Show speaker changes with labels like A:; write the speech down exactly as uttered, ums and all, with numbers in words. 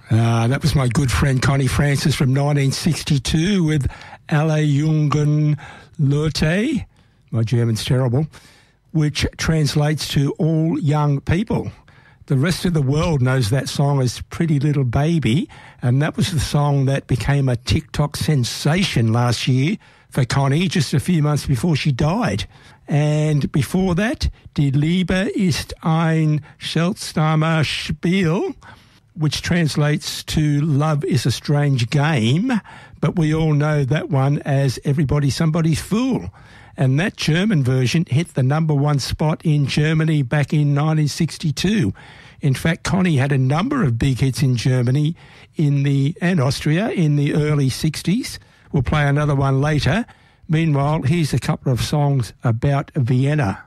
A: Uh, that was my good friend Connie Francis from nineteen sixty-two with Alle Jungen Leute, my German's terrible, which translates to all young people. The rest of the world knows that song as Pretty Little Baby, and that was the song that became a TikTok sensation last year for Connie, just a few months before she died. And before that, Die Liebe ist ein seltsamer Spiel, which translates to Love is a Strange Game, but we all know that one as Everybody Somebody's Fool. And that German version hit the number one spot in Germany back in nineteen sixty-two. In fact, Connie had a number of big hits in Germany in the and Austria in the early sixties. We'll play another one later. Meanwhile, here's a couple of songs about Vienna.